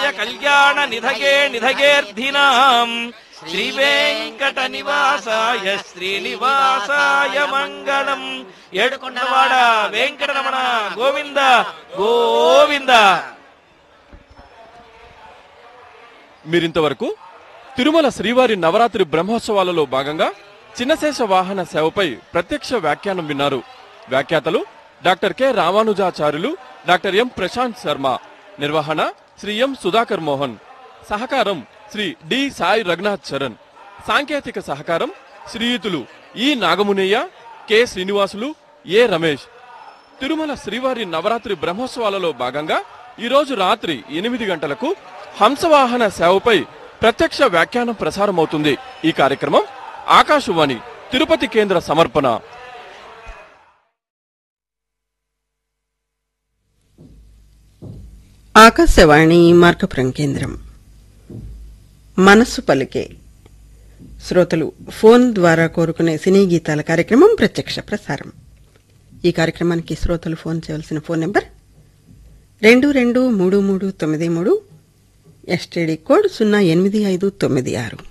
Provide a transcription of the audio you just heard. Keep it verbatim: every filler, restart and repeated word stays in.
కళ్యాణ నిధగే నిధగేర్ధినాం శ్రీ వెంకట నివాసాయ శ్రీనివాసాయ మంగళం. ఏడుకొండవాడ వెంకటరమణ గోవింద గోవింద. మీరింతవరకు తిరుమల శ్రీవారి నవరాత్రి బ్రహ్మోత్సవాలలో భాగంగా చిన్నశేష వాహన సేవపై ప్రత్యక్ష వ్యాఖ్యానం విన్నారు. వ్యాఖ్యాతలు డాక్టర్ కె రామానుజాచార్యులు, డాక్టర్ ఎం ప్రశాంత్ శర్మ. నిర్వహణ శ్రీ ఎం సుధాకర్ మోహన్. సహకారం శ్రీ డి సాయి రఘునాథ్ చరణ్. సాంకేతిక సహకారం శ్రీయుతులు ఈ నాగమునయ్య, కె శ్రీనివాసులు, ఏ రమేష్. తిరుమల శ్రీవారి నవరాత్రి బ్రహ్మోత్సవాలలో భాగంగా ఈరోజు రాత్రి ఎనిమిది గంటలకు హంసవాహన సేవపై ప్రత్యక్ష వ్యాఖ్యానం ప్రసారమవుతుంది. ఈ కార్యక్రమం ఆకాశవాణి తిరుపతి కేంద్ర సమర్పణ. ఆకాశవాణి మార్కపురం కేంద్రం. మనస్సు పలికే శ్రోతలు ఫోన్ ద్వారా కోరుకునే సినీ గీతాల కార్యక్రమం ప్రత్యక్ష ప్రసారం. ఈ కార్యక్రమానికి శ్రోతలు ఫోన్ చేయవలసిన ఫోన్ నెంబర్ రెండు రెండు మూడు మూడు తొమ్మిది మూడు, ఎస్టీడీ కోడ్ సున్నా ఎనిమిది ఐదు తొమ్మిది ఆరు.